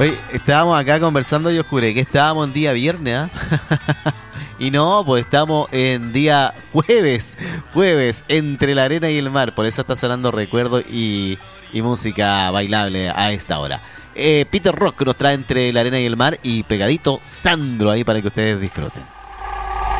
Oye, estábamos acá conversando y yo juré que estábamos en día viernes, ¿ah? Y no, pues estamos en día jueves, entre la arena y el mar. Por eso está sonando recuerdo y música bailable a esta hora. Peter Rock nos trae entre la arena y el mar y pegadito Sandro ahí para que ustedes disfruten.